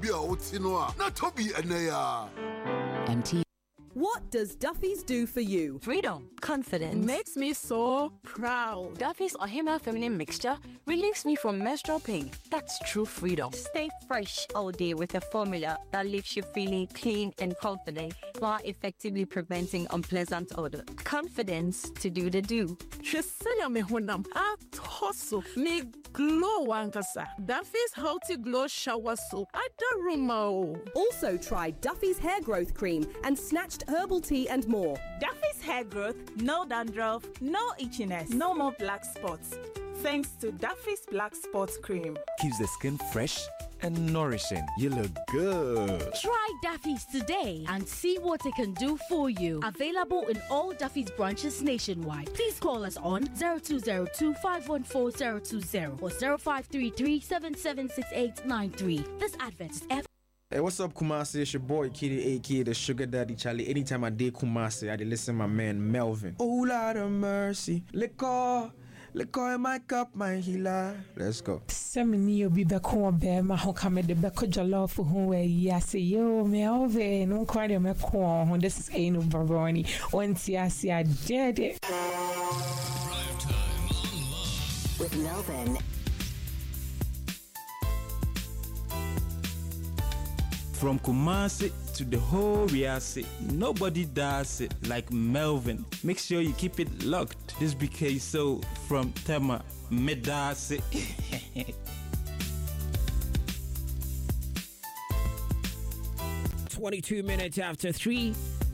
baby Otinoa, not Toby and MT. What does Duffy's do for you? Freedom, confidence. Makes me so proud. Duffy's Ohima feminine mixture relieves me from menstrual pain. That's true freedom. Stay fresh all day with a formula that leaves you feeling clean and confident while effectively preventing unpleasant odor. Confidence to do the do. Shesaya me honam at hustle me glow wankasa. Duffy's healthy glow shower soap. Adaruma. Also try Duffy's hair growth cream and snatched herbal tea and more. Duffy's hair growth, no dandruff, no itchiness, no more black spots. Thanks to Duffy's Black Spots Cream. Keeps the skin fresh and nourishing. You look good. Try Duffy's today and see what it can do for you. Available in all Duffy's branches nationwide. Please call us on 0202-514-020 or 0533-776893. This advert is Hey, what's up, Kumasi? It's your boy, Kitty, aka the Sugar Daddy Charlie. Anytime I did Kumasi, I did listen to my man, Melvin. Oh, Lord of mercy. Liquor in my cup, my healer. Let's go. Semini obi beko be ma ho kame de beko jollof ho we yase yo Melvin. No kwade me ko. This is Eno Baroni. Once yase I did it. With Melvin. From Kumasi to the whole Riasi, nobody does it like Melvin. Make sure you keep it locked. This BK so from Tema Medasi. 22 minutes after 3.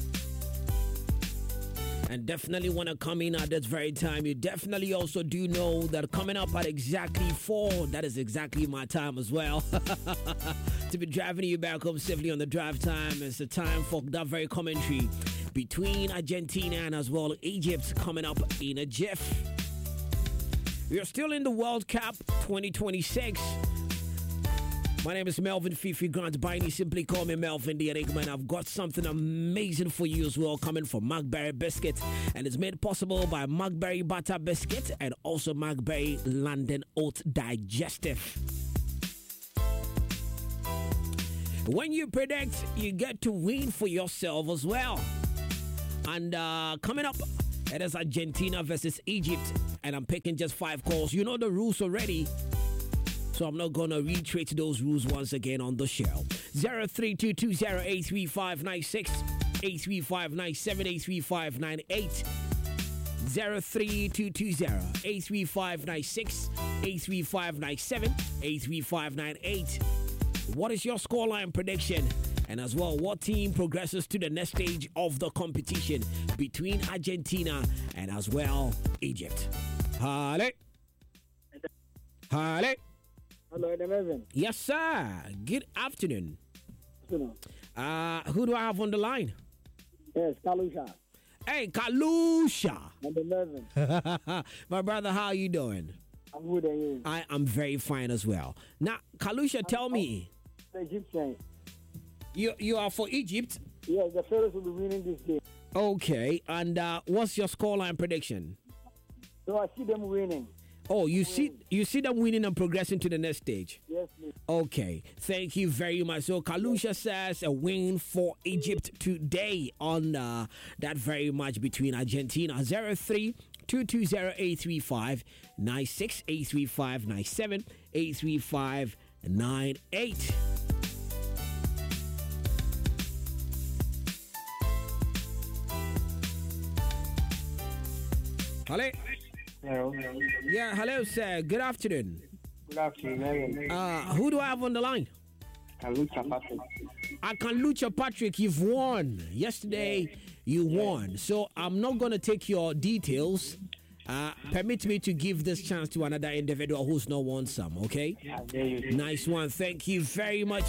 And definitely want to come in at this very time. You definitely also do know that coming up at exactly 4, that is exactly my time as well. To be driving you back home safely on the drive time. It's the time for that very commentary between Argentina and as well Egypt coming up in a jiff. We are still in the World Cup 2026. My name is Melvin Fifi Grant Biney. Simply call me Melvin the Enigma. And I've got something amazing for you as well coming from Macberry Biscuit. And it's made possible by Macberry Butter Biscuit and also Macberry London Oat Digestive. When you predict, you get to win for yourself as well. And coming up, it is Argentina versus Egypt. And I'm picking just 5 calls. You know the rules already. So I'm not going to reiterate those rules once again on the show. 0322083596, 83597, 83598, 03220-83596, 83597, 83598. What is your scoreline prediction? And as well, what team progresses to the next stage of the competition between Argentina and as well Egypt? Hello. Hello. Hello, Evan. Yes, sir. Good afternoon. Who do I have on the line? Yes, Kalusha. Hey, Kalusha. Number 11. My brother, how are you doing? I'm good, and you? I am very fine as well. Now, Kalusha, tell me. The Egyptian. You are for Egypt? Yes, the Pharaohs will be winning this game. Okay, and what's your scoreline prediction? So I see them winning. Oh, you see them winning and progressing to the next stage? Yes, please. Okay, thank you very much. So Kalusha says a win for Egypt today on that very match between Argentina. 0322083596, 83597, 83598. Hello. Hello. Yeah, hello, sir. Good afternoon. Good afternoon. Who do I have on the line? Kalucha Patrick. Kalucha Patrick, you've won. Yesterday, you won. So I'm not going to take your details. Permit me to give this chance to another individual who's not won some, okay? Nice one. Thank you very much.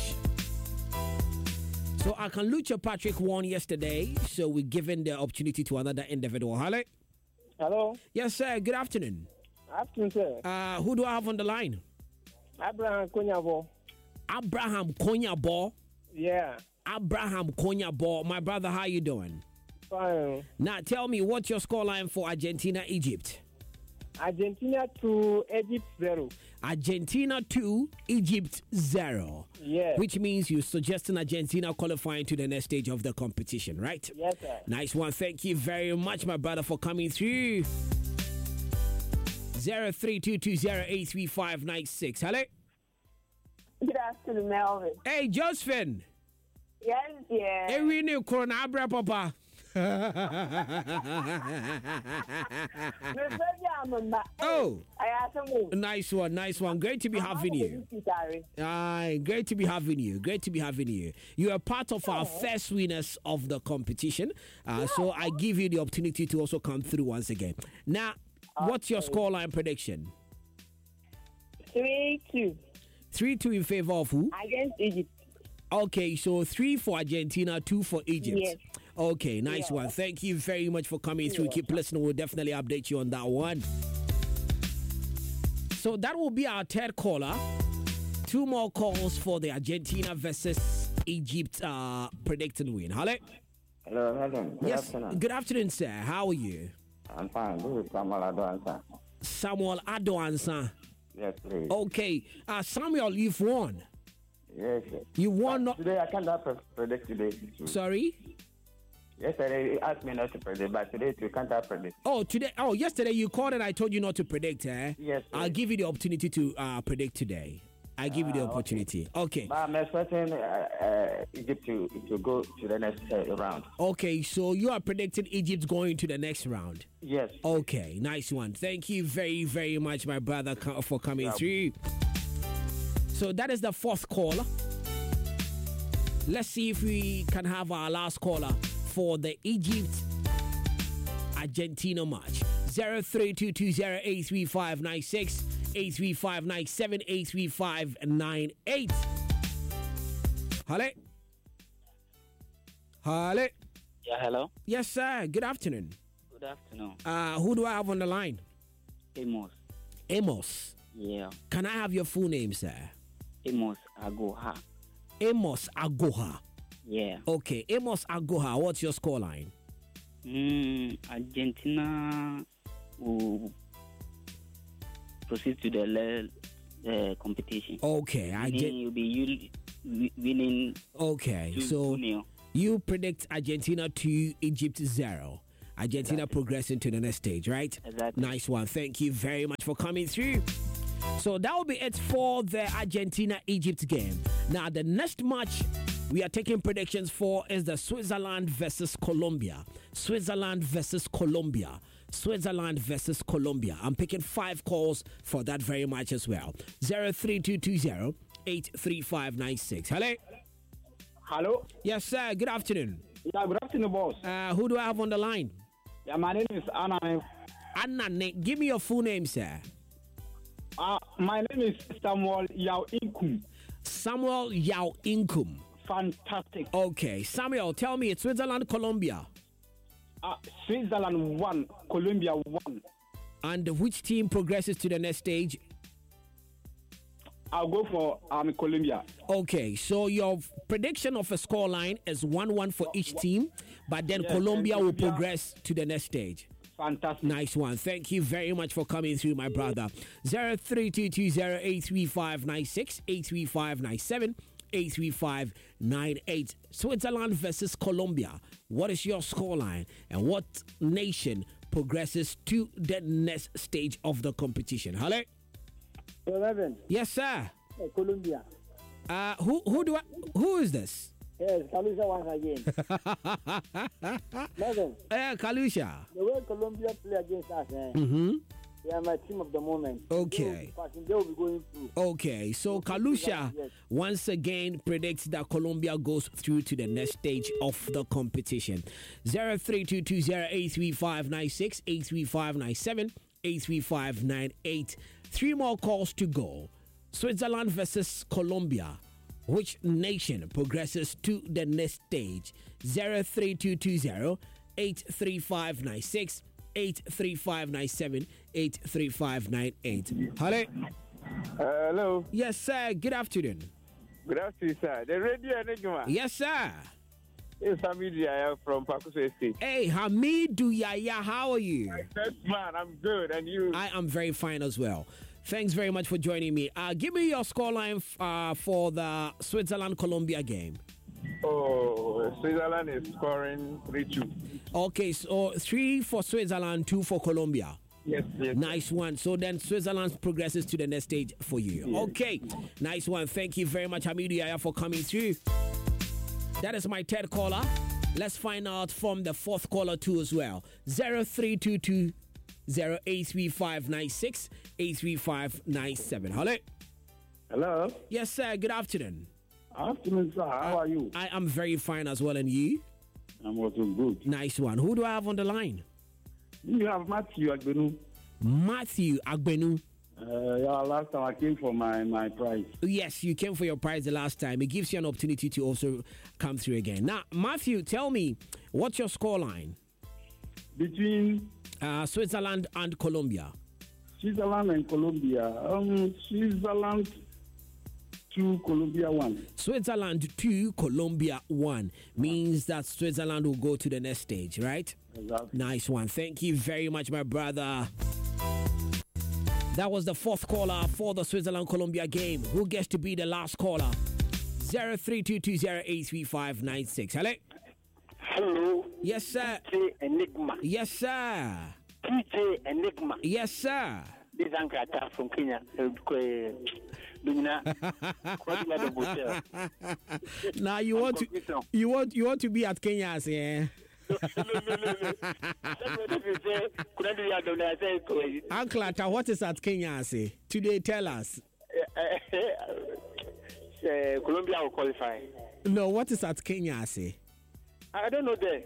So Kalucha Patrick won yesterday. So we're giving the opportunity to another individual. Hello? Hello. Yes, sir. Good afternoon. Afternoon, sir. Who do I have on the line? Abraham Konyabo. Abraham Konyabo? Yeah. Abraham Konyabo. My brother, how you doing? Fine. Now, tell me, what's your scoreline for Argentina, Egypt? Argentina 2, Egypt 0. Argentina 2, Egypt 0. Yes. Which means you're suggesting Argentina qualifying to the next stage of the competition, right? Yes, sir. Nice one. Thank you very much, my brother, for coming through. 0322083596. Hello? Good afternoon, Melvin. Hey, Josephine. Yes, yeah. Hey, we need Corona Abra, Papa. Oh, nice one. Great to be having you. Great to be having you. You are part of our first winners of the competition. So I give you the opportunity to also come through once again. Now, what's your scoreline prediction? 3-2. 3-2 in favor of who? Against Egypt. Okay, so 3 for Argentina, 2 for Egypt. Yes. Okay, nice one. Thank you very much for coming through. Keep listening. We'll definitely update you on that one. So that will be our third caller. 2 more calls for the Argentina versus Egypt predicted win. Hello? Hello. Good afternoon. Good afternoon, sir. How are you? I'm fine. This is Samuel Adoansa. Samuel Adoansa. Yes, please. Okay. Samuel, you've won. Yes, sir. You won. Today, I can't predict today. Sorry? Yesterday, you asked me not to predict, but today, you can't predict. Oh, today. Oh, yesterday you called and I told you not to predict, eh? Yes, sir. I'll give you the opportunity to predict today. I give you the opportunity. Okay. But I'm expecting Egypt to go to the next round. Okay, so you are predicting Egypt going to the next round? Yes. Okay, nice one. Thank you very, very much, my brother, for coming through. So that is the 4th caller. Let's see if we can have our last caller for the Egypt-Argentina match. 0322083596. 83597, 83598. Hello? Yeah, hello. Yes, sir. Good afternoon. Good afternoon. Who do I have on the line? Amos. Yeah. Can I have your full name, sir? Amos Agoha. Amos Agoha. Yeah. Okay, Amos Agoha, what's your scoreline? Argentina will proceed to the competition. Okay, you'll be winning. Okay, 2-0. You predict Argentina 2, Egypt 0. Argentina progressing to the next stage, right? Exactly. Nice one. Thank you very much for coming through. So that will be it for the Argentina-Egypt game. Now, the next match we are taking predictions for is the Switzerland versus Colombia. Switzerland versus Colombia. I'm picking 5 calls for that very match as well. 03220-83596. Hello? Hello? Yes, sir. Good afternoon. Yeah, good afternoon, boss. Who do I have on the line? Yeah, my name is Anna. Anna, give me your full name, sir. My name is Samuel Yao Inkum. Samuel Yao Inkum. Fantastic. Okay, Samuel, tell me, it's Switzerland, Colombia. Switzerland 1, Colombia 1. And which team progresses to the next stage? I'll go for Colombia. Okay, so your prediction of a scoreline is 1-1 for each team, but then Colombia will progress to the next stage. Fantastic. Nice one. Thank you very much for coming through, my brother. 03220-83596, 83597, 83598. Switzerland versus Colombia. What is your scoreline? And what nation progresses to the next stage of the competition? Hello? 11. Yes, sir. Colombia. Who is this? Yes, Kalusha once again. 11. Kalusha. The way Colombia play against us, they are my team of the moment. Okay. They will be going through. Okay, so Kalusha once again predicts that Colombia goes through to the next stage of the competition. 03220-83596, 83597, 83598. 3 more calls to go. Switzerland versus Colombia. Which nation progresses to the next stage? 03220-83596, 83597, 83598. Hello? Hello. Yes, sir. Good afternoon. Good afternoon, sir. The radio enigma. Yes, sir. It's Hamidu Yaya from Pakuso Estate. Hey, Hamidu Yaya, how are you? Yes, man, I'm good. And you? I am very fine as well. Thanks very much for joining me. Give me your scoreline for the Switzerland-Colombia game. Oh, Switzerland is scoring 3-2. Okay, so 3 for Switzerland, 2 for Colombia. Yes. Nice one. So then Switzerland progresses to the next stage for you. Yes. Okay, nice one. Thank you very much, Hamidu Yaya, for coming through. That is my third caller. Let's find out from the fourth caller too as well. 0322 083596 83597. Hello. Hello. Yes, sir. Good afternoon. Afternoon, sir. How are you? I am very fine as well. And you? I'm also good. Nice one. Who do I have on the line? You have Matthew Agbenu. Matthew Agbenu. Last time I came for my prize. Yes, you came for your prize the last time. It gives you an opportunity to also come through again. Now, Matthew, tell me, what's your scoreline? Between Switzerland and Colombia. Switzerland and Colombia. Switzerland 2, Colombia 1. Switzerland 2, Colombia 1 means that Switzerland will go to the next stage, right? Exactly. Nice one. Thank you very much, my brother. That was the fourth caller for the Switzerland-Colombia game. Who gets to be the last caller? 0322083596. Hello? Hello. Yes, sir. DJ Enigma. Yes, sir. DJ Enigma. Yes, sir. This is Ankata from Kenya. Now you want to be at Kenya, yeah? Uncle Atta, what is at Kenya say? Today, tell us. Colombia will qualify. No, what is at Kenya say? I don't know that.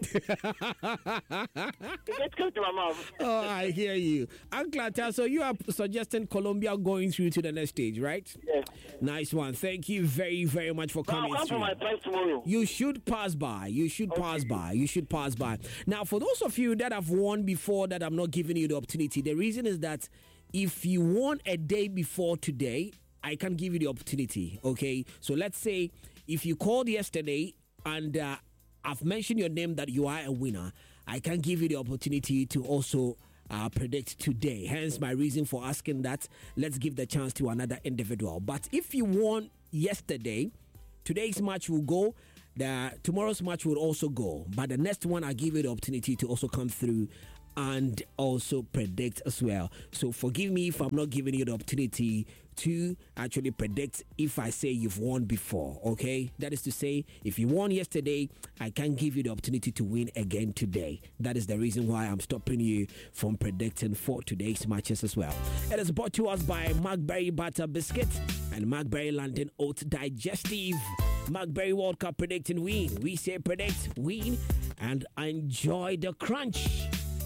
It came to my mouth. Oh, I hear you. Uncle Atta, so you are suggesting Colombia going through to the next stage, right? Yes. Nice one. Thank you very, very much for coming I'll come through. for my prize tomorrow. You should pass by. You should pass by. You should pass by. Now, for those of you that have won before that I'm not giving you the opportunity, the reason is that if you won a day before today, I can give you the opportunity, okay? So let's say if you called yesterday and I've mentioned your name that you are a winner, I can give you the opportunity to also predict today. Hence my reason for asking that. Let's give the chance to another individual. But if you won yesterday, today's match will go. Tomorrow's match will also go. But the next one, I'll give you the opportunity to also come through and also predict as well. So forgive me if I'm not giving you the opportunity to actually predict if I say you've won before, okay? That is to say, if you won yesterday, I can give you the opportunity to win again today. That is the reason why I'm stopping you from predicting for today's matches as well. It is brought to us by Macberry Butter Biscuit and Macberry London Oat Digestive. Macberry World Cup predicting win. We say predict, win, and enjoy the crunch.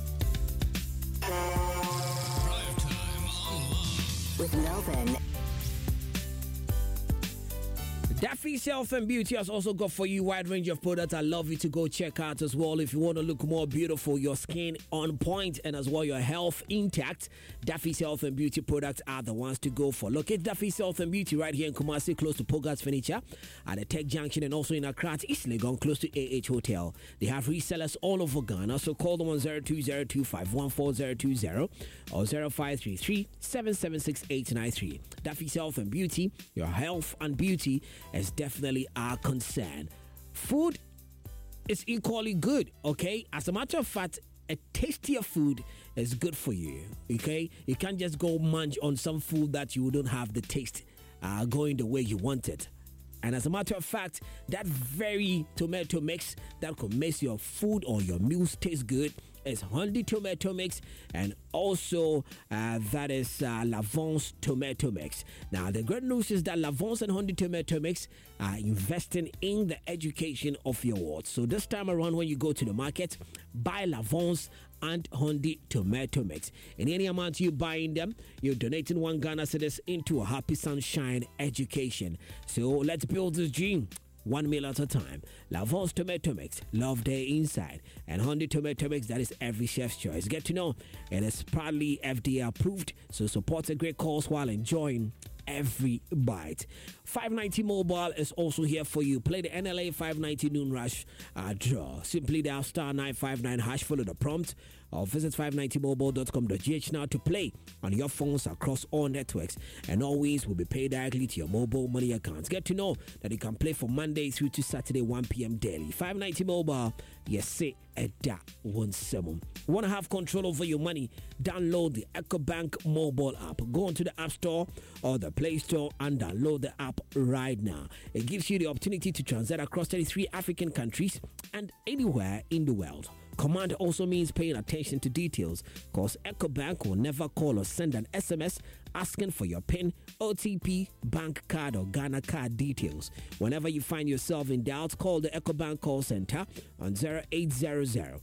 With Melvin. Daffy's Health and Beauty has also got for you a wide range of products. I love you to go check out as well. If you want to look more beautiful, your skin on point, and as well your health intact, Daffy's Health and Beauty products are the ones to go for. Locate Daffy's Health and Beauty right here in Kumasi, close to Pogas Furniture, at the Tech Junction, and also in Accra, East Legon, close to AH Hotel. They have resellers all over Ghana, so call them on 0202514020 or 0533-776-893. Daffy's Health and Beauty, your health and beauty is definitely our concern. Food is equally good, okay? As a matter of fact, a tastier food is good for you, okay? You can't just go munch on some food that you don't have the taste going the way you want it. And as a matter of fact, that very tomato mix that could make your food or your meals taste good is Honey Tomato Mix, and also that is Lavon's Tomato Mix. Now, the good news is that Lavon's and Honey Tomato Mix are investing in the education of your wards. So this time around, when you go to the market, buy Lavon's and Honey Tomato Mix. In any amount you buying them, you're donating 1 Ghana cedis into a Happy Sunshine education. So let's build this dream 1 meal at a time. Lavon's Tomato Mix, love their inside. And Honey Tomato Mix, that is every chef's choice. Get to know it is proudly FDA approved, so support a great cause while enjoying every bite. 590 Mobile is also here for you. Play the NLA 590 Noon Rush draw. Simply dial star 959 hash, follow the prompt, or visit 590mobile.com.gh now to play on your phones across all networks, and always will be paid directly to your mobile money accounts. Get to know that you can play from Monday through to Saturday 1 p.m. daily. 590 Mobile, yes, say that 17. Want to have control over your money? Download the EcoBank mobile app. Go onto the App Store or the Play Store and download the app right now. It gives you the opportunity to transact across 33 African countries and anywhere in the world. Command also means paying attention to details, because EcoBank will never call or send an SMS asking for your PIN, OTP, bank card, or Ghana card details. Whenever you find yourself in doubt, call the EcoBank call center on 0800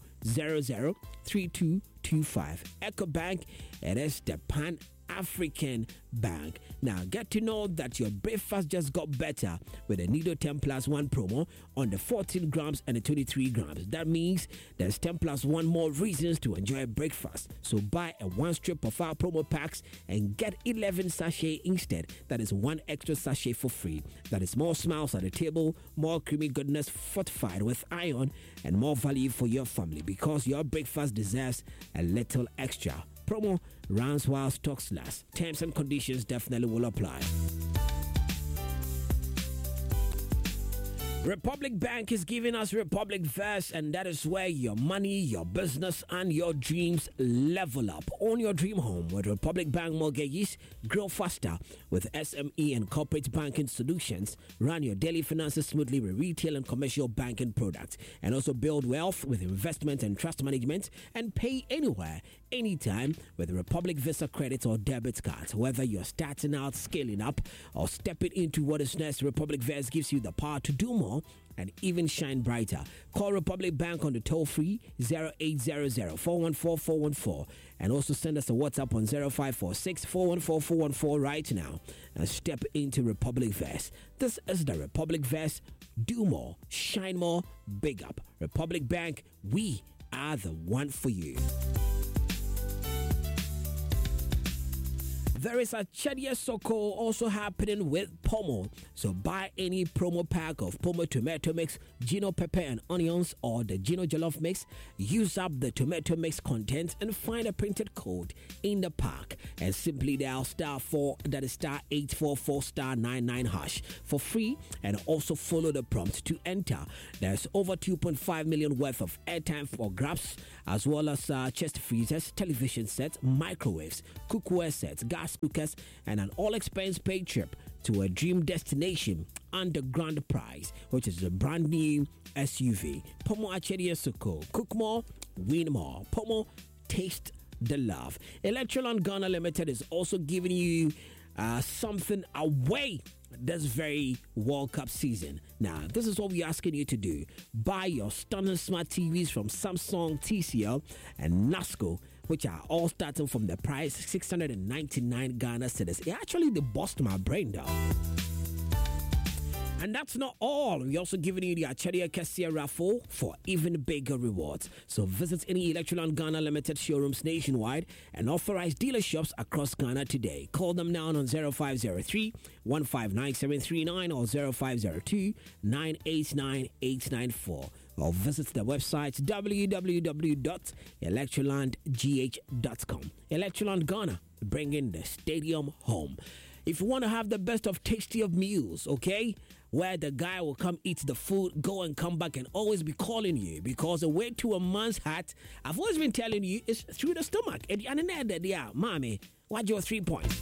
003225. EcoBank, it is the Pan-African Bank. Now, get to know that your breakfast just got better with a Nido 10 plus 1 promo on the 14 grams and the 23 grams. That means there's 10 plus 1 more reasons to enjoy breakfast. So buy a 1 strip of our promo packs and get 11 sachets instead. That is 1 extra sachet for free. That is more smiles at the table, more creamy goodness fortified with iron, and more value for your family, because your breakfast deserves a little extra. Promo runs while stocks last. Terms and conditions definitely will apply. Republic Bank is giving us Republic Verse, and that is where your money, your business, and your dreams level up. Own your dream home with Republic Bank mortgages. Grow faster with SME and corporate banking solutions. Run your daily finances smoothly with retail and commercial banking products. And also build wealth with investment and trust management. And pay anywhere, anytime with Republic Visa credit or debit cards. Whether you're starting out, scaling up, or stepping into what is next, Republic Verse gives you the power to do more and even shine brighter. Call Republic Bank on the toll-free 0800-414-414 and also send us a WhatsApp on 0546-414-414 right now and step into Republic Verse. This is the Republic Verse. Do more, shine more, big up. Republic Bank, we are the one for you. There is a Chedia Soko also happening with Pomo. So buy any promo pack of Pomo tomato mix, Gino pepper and onions, or the Gino jollof mix. Use up the tomato mix content and find a printed code in the pack. And simply dial *4, that is *844 *99 hash for free, and also follow the prompt to enter. There's over 2.5 million worth of airtime for grabs, as well as chest freezers, television sets, microwaves, cookware sets, gas cookers, and an all-expense paid trip to a dream destination under grand prize, which is a brand new SUV. Pomo Achedia Soko. Cook more, win more. Pomo, taste the love. Electroland Ghana Limited is also giving you something away this very World Cup season. Now, this is what we're asking you to do. Buy your stunning smart TVs from Samsung, TCL, and NASCO, which are all starting from the price 699 Ghana cedis. It actually they bust my brain down. And that's not all. We're also giving you the Achedia Cassia raffle for even bigger rewards. So visit any Electroland Ghana Limited showrooms nationwide and authorized dealerships across Ghana today. Call them now on 0503 159 or 0502 989 894. Or visit the website www.electrolandgh.com. Electroland Ghana, bringing the stadium home. If you want to have the best of tasty of meals, okay, where the guy will come eat the food, go and come back and always be calling you, because the way to a man's heart, I've always been telling you, is through the stomach. Mommy, what's your 3 points?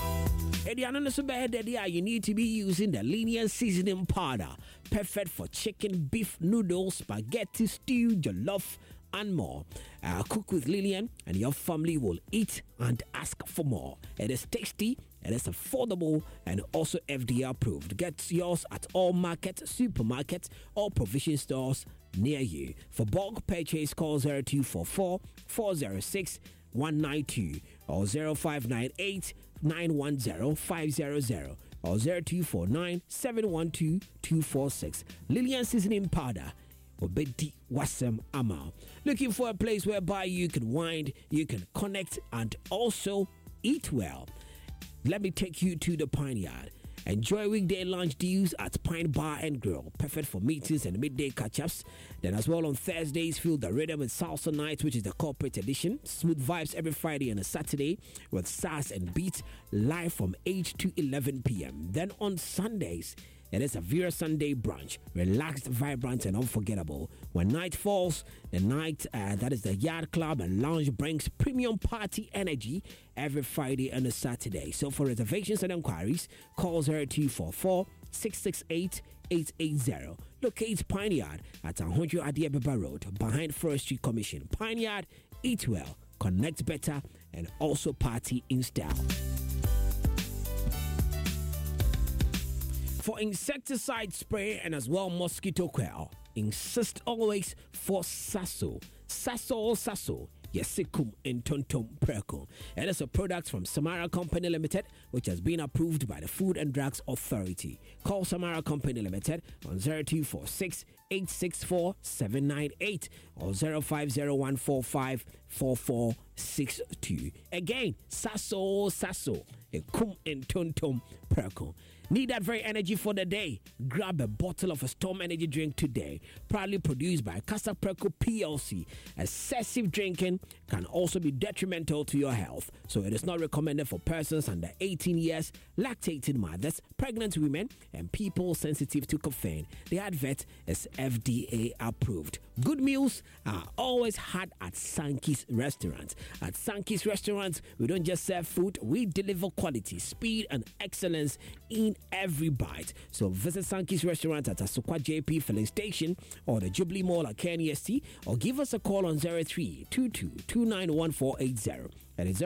You need to be using the Linian seasoning powder, perfect for chicken, beef, noodles, spaghetti, stew, jollof, and more. Cook with Lilian and your family will eat and ask for more. It is tasty, it is affordable, and also FDA approved. Get yours at all market, supermarkets, or provision stores near you. For bulk purchase, call 0244 406 192 or 0598 910 500 or 0249 712 246. Lilian seasoning powder. Obedi Wasem Amal. Looking for a place whereby you can wind, you can connect, and also eat well. let me take you to the Pine Yard. Enjoy weekday lunch deals at Pine Bar and Grill, perfect for meetings and midday catch-ups. Then as well on Thursdays, feel the rhythm and salsa night, which is the corporate edition. Smooth vibes every Friday and a Saturday with sass and beats live from 8 to 11 p.m. Then on Sundays, it is a Vera Sunday brunch, relaxed, vibrant, and unforgettable. When night falls, the night that is the Yard Club and Lounge brings premium party energy every Friday and a Saturday. So for reservations and inquiries, call 0244 668 880. Locate Pine Yard at 100 Adiababa Road, behind Forestry Commission. Pine Yard, eat well, connect better, and also party in style. For insecticide spray and as well mosquito coil, insist always for Sasso. Sasso. Yesikum in Tontom Perco. It is a product from Samara Company Limited, which has been approved by the Food and Drugs Authority. Call Samara Company Limited on 0246 864 798 or 050145 4462. Again, Sasso. Kum in Tontom Perco. Need that very energy for the day? Grab a bottle of a Storm Energy drink today. Proudly produced by Casa Preco PLC. Excessive drinking can also be detrimental to your health, so it is not recommended for persons under 18 years, lactating mothers, pregnant women, and people sensitive to caffeine. The advert is FDA approved. Good meals are always had at Sankey's Restaurant. At Sankey's Restaurant, we don't just serve food, we deliver quality, speed, and excellence in every bite. So visit Sankey's Restaurant at Asokwa JP Filling Station or the Jubilee Mall at KNST, or give us a call on 03-22-291-480. That is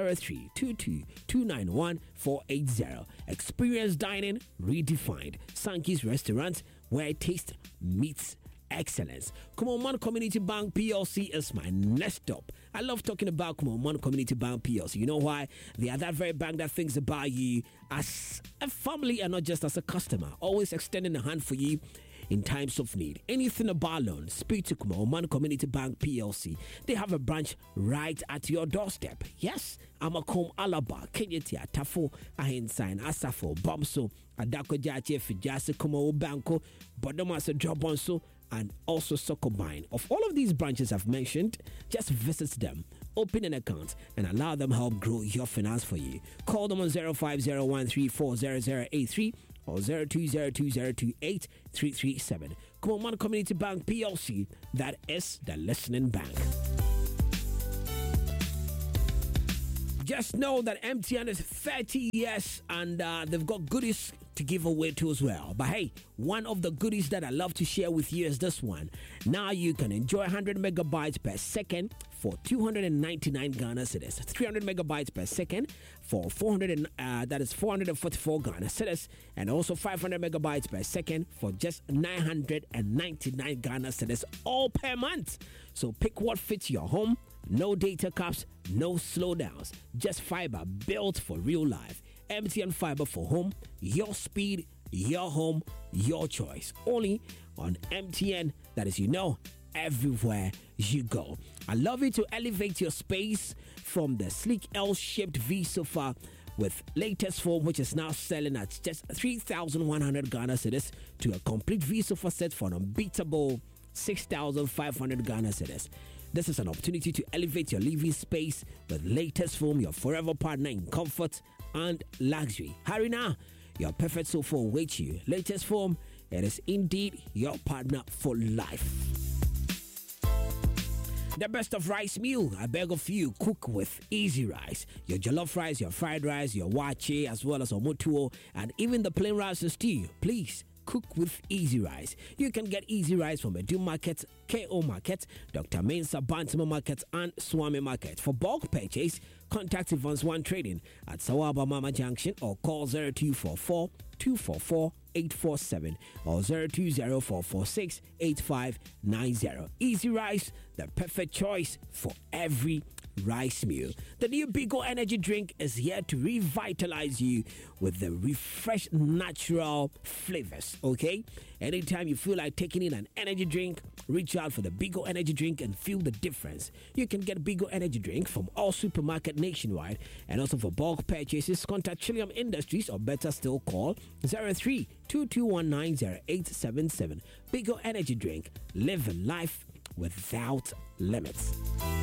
03-22-291-480. Experience dining redefined. Sankey's Restaurant, where taste meets excellence. Kumon Community Bank PLC is my next stop. I love talking about Kumon Community Bank PLC. You know why? They are that very bank that thinks about you as a family and not just as a customer. Always extending a hand for you in times of need. Anything about loans, speak to Kumon Community Bank PLC. They have a branch right at your doorstep. Yes, Amakom Alaba, Kenyati, Tafo, Ahensign, Asafo, Bomso, Adako Jache, Fijase, Kumo Banco, Bodomasa Jobonso, and also Sokobine. Of all of these branches I've mentioned, just visit them, open an account, and allow them help grow your finance for you. Call them on 0501340083 or 0202028337. Kumon Community Bank PLC, that is the listening bank. Just know that MTN is 30 years and they've got goodies to give away to as well. But hey, one of the goodies that I love to share with you is this one. Now you can enjoy 100 megabytes per second for 299 Ghana cedis, 300 megabytes per second for 444 Ghana cedis, and also 500 megabytes per second for just 999 Ghana cedis, all per month. So pick what fits your home. No data caps, no slowdowns, just fiber built for real life. MTN Fiber for home, your speed, your home, your choice. Only on MTN, that is, everywhere you go. I love you to elevate your space from the sleek L-shaped V sofa with latest foam, which is now selling at just 3,100 Ghana cedis, to a complete V sofa set for an unbeatable 6,500 Ghana cedis. This is an opportunity to elevate your living space with latest foam, your forever partner in comfort and luxury. Hurry now, your perfect sofa awaits you. Latest foam, it is indeed your partner for life. The best of rice meal, I beg of you, cook with Easy Rice. Your jollof rice, your fried rice, your wache, as well as omotuo, and even the plain rice and stew. Please cook with Easy Rice. You can get Easy Rice from Edu Market, KO Market, Dr. Mensa Bantima Market, and Swami Market. For bulk purchase, contact Evans One Trading at Sawaba Mama Junction or call 0244 244 847 or 020446 8590. Easy Rice, the perfect choice for every rice meal. The new Bigo energy drink is here to revitalize you with the refreshed natural flavors, okay? Anytime you feel like taking in an energy drink, reach out for the Bigo energy drink and feel the difference. You can get Bigo energy drink from all supermarkets nationwide, and also for bulk purchases, contact Trillium Industries or better still call 03-2219-0877. Bigo energy drink, live a life without limits.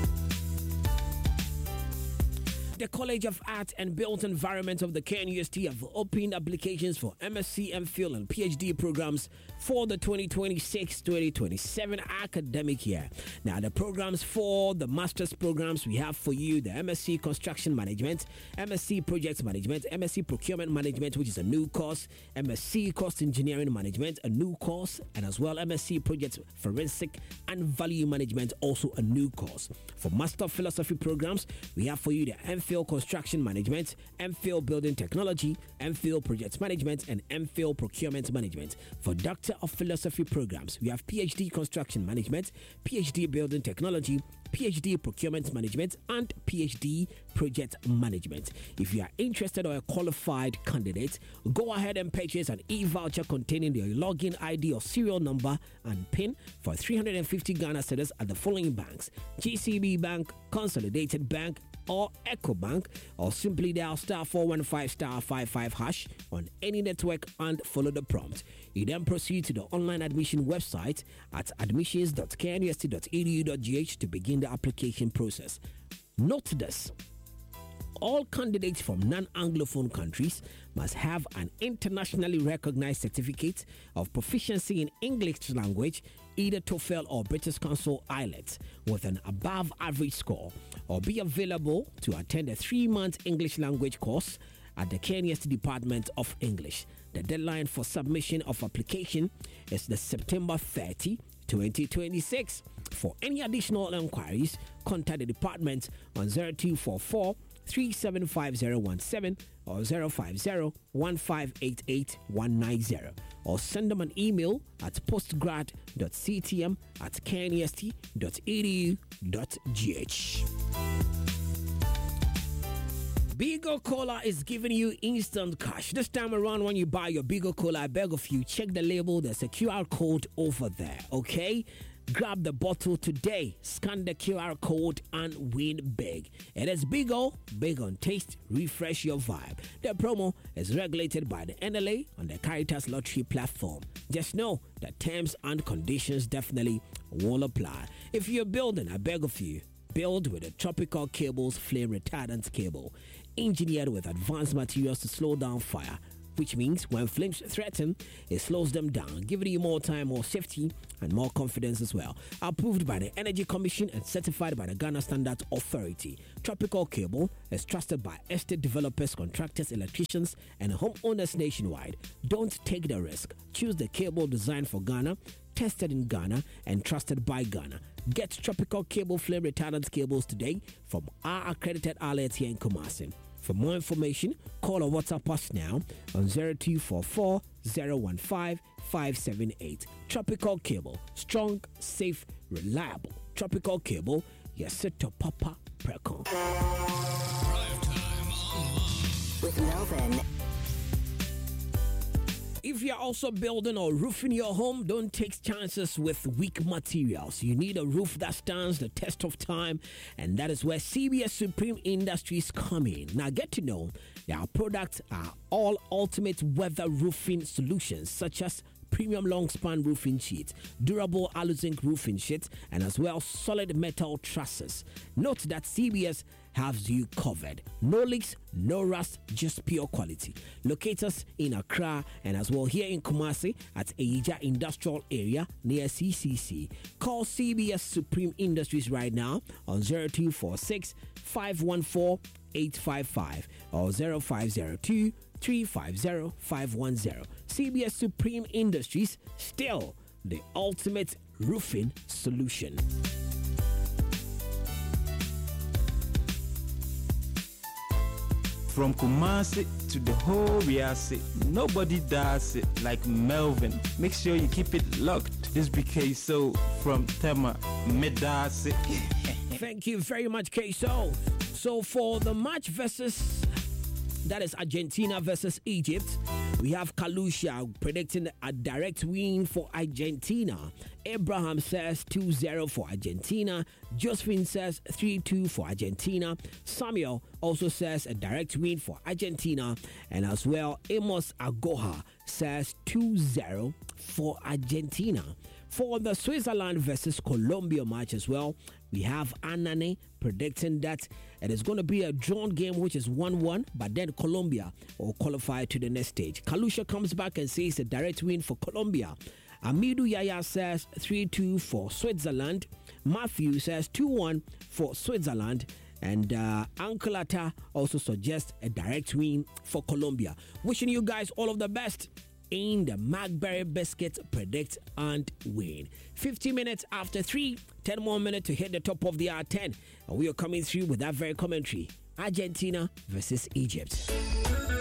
The College of Art and Built Environment of the KNUST have opened applications for MSc, MPhil, and PhD programs for the 2026-2027 academic year. Now, the programs for the master's programs we have for you: the MSc Construction Management, MSc Project Management, MSc Procurement Management, which is a new course, MSc Cost Engineering Management, a new course, and as well MSc Project Forensic and Value Management, also a new course. For Master of Philosophy programs, we have for you the MPhil Construction Management, MPhil Building Technology, MPhil Project Management, and MPhil Procurement Management. For Doctor of Philosophy programs, we have PhD Construction Management, PhD Building Technology, PhD Procurement Management, and PhD Project Management. If you are interested or a qualified candidate, go ahead and purchase an e-voucher containing your login ID or serial number and PIN for 350 Ghana cedis at the following banks: GCB Bank, Consolidated Bank, or EcoBank, or simply dial *415*55# on any network and follow the prompt. You then proceed to the online admission website at admissions.knust.edu.gh to begin the application process. Note this: all candidates from non-Anglophone countries must have an internationally recognized certificate of proficiency in English language, either TOEFL or British Council IELTS, with an above average score, or be available to attend a 3-month English language course at the KNUST Department of English. The deadline for submission of application is the September 30, 2026. For any additional inquiries, contact the department on 0244 375017 or 050-1588-190, or send them an email at postgrad.ctm@knust.edu.gh. Bigo Cola is giving you instant cash. This time around, when you buy your Bigo Cola, I beg of you, check the label. There's a QR code over there, okay? Grab the bottle today, scan the QR code, and win big. It is Bigo, big on taste, refresh your vibe. The promo is regulated by the NLA on the Caritas Lottery platform. Just know that terms and conditions definitely will apply. If you're building, I beg of you, build with a Tropical Cables flame retardant cable, engineered with advanced materials to slow down fire, which means when flames threaten, it slows them down, giving you more time, more safety, and more confidence as well. Approved by the Energy Commission and certified by the Ghana Standards Authority, Tropical Cable is trusted by estate developers, contractors, electricians, and homeowners nationwide. Don't take the risk. Choose the cable designed for Ghana, tested in Ghana, and trusted by Ghana. Get Tropical Cable flame retardant cables today from our accredited outlets here in Kumasi. For more information, call or WhatsApp us now on 0244 015 578. Tropical Cable, strong, safe, reliable. Tropical Cable, yes, to Papa Precon. With Melvin. If you're also building or roofing your home, don't take chances with weak materials. You need a roof that stands the test of time, and that is where CBS Supreme Industries come in. Now get to know their products are all ultimate weather roofing solutions, such as premium long span roofing sheets, durable alu-zinc roofing sheets, and as well solid metal trusses. Note that CBS has you covered. No leaks, no rust, just pure quality. Locate us in Accra and as well here in Kumasi at Eija Industrial Area near CCC. Call CBS Supreme Industries right now on 0246 514 855 or 0502 350 510. CBS Supreme Industries, still the ultimate roofing solution. From Kumasi to the whole Riasi, nobody does it like Melvin. Make sure you keep it locked. This BK so from Tema Medasi. Thank you very much, Queso. So for the match that is Argentina versus Egypt, we have Kalusha predicting a direct win for Argentina. Abraham says 2-0 for Argentina. Josephine says 3-2 for Argentina. Samuel also says a direct win for Argentina. And as well, Amos Agoha says 2-0 for Argentina. For the Switzerland versus Colombia match as well, we have Anane predicting that it is going to be a drawn game, which is 1-1, but then Colombia will qualify to the next stage. Kalusha comes back and says a direct win for Colombia. Amidu Yaya says 3-2 for Switzerland. Matthew says 2-1 for Switzerland. And Uncle Atta also suggests a direct win for Colombia. Wishing you guys all of the best in the Magberry Biscuit Predict and Win. 50 minutes after 3, 10 more minutes to hit the top of the hour 10. And we are coming through with that very commentary. Argentina versus Egypt.